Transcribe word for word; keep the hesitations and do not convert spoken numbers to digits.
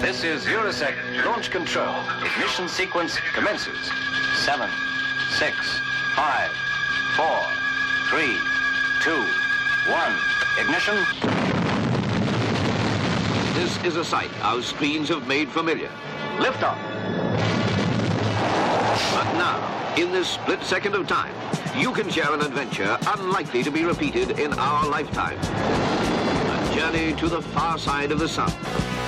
This is Eurosec launch control. Ignition sequence commences. Seven, six, five, four, three, two, one. Ignition. This is a sight our screens have made familiar. Liftoff. But now, in this split second of time, you can share an adventure unlikely to be repeated in our lifetime. A journey to the far side of the sun.